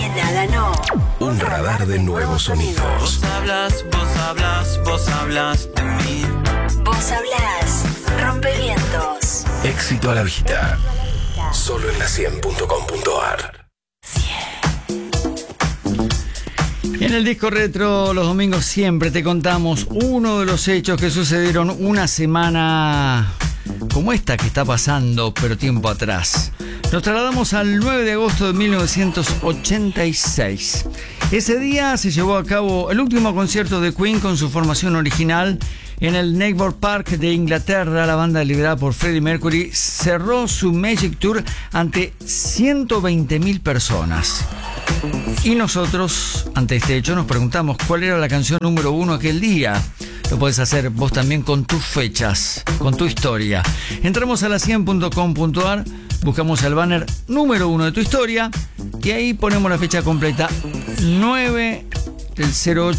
nada, no. Un radar de nuevos sonidos. Vos hablas de mí. Vos hablás, Rompevientos. Éxito a la vista. Solo en la 100.com.ar. En el disco retro, los domingos siempre te contamos uno de los hechos que sucedieron una semana como esta que está pasando, pero tiempo atrás. Nos trasladamos al 9 de agosto de 1986. Ese día se llevó a cabo el último concierto de Queen con su formación original en el Newport Park de Inglaterra. La banda liderada por Freddie Mercury cerró su Magic Tour ante 120.000 personas. Y nosotros, ante este hecho, nos preguntamos cuál era la canción número 1 aquel día. Lo podés hacer vos también con tus fechas, con tu historia. Entramos a la 100.com.ar, buscamos el banner número 1 de tu historia y ahí ponemos la fecha completa, 9 del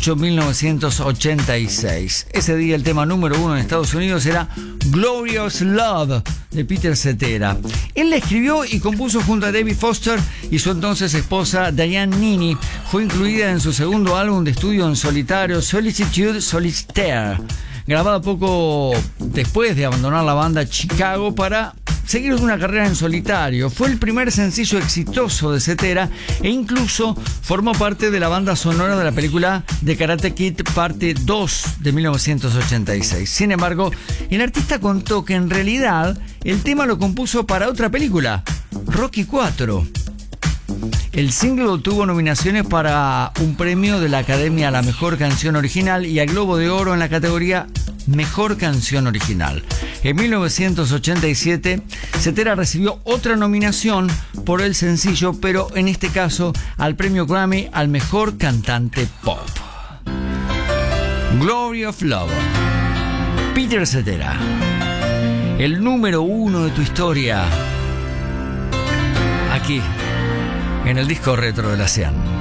08-1986. Ese día el tema número 1 en Estados Unidos era Glorious Love de Peter Cetera. Él la escribió y compuso junto a David Foster y su entonces esposa Diane Nini. Fue incluida en su segundo álbum de estudio en solitario, Solitude Solitaire, grabada poco después de abandonar la banda Chicago para seguir una carrera en solitario. Fue el primer sencillo exitoso de Cetera e incluso formó parte de la banda sonora de la película The Karate Kid Parte 2 de 1986. Sin embargo, el artista contó que en realidad el tema lo compuso para otra película, Rocky IV. El single obtuvo nominaciones para un premio de la Academia a la Mejor Canción Original y al Globo de Oro en la categoría Mejor Canción Original. En 1987, Cetera recibió otra nominación por el sencillo, pero en este caso al premio Grammy al Mejor Cantante Pop. Glory of Love, Peter Cetera, el número 1 de tu historia, aquí en el disco retro de la 100.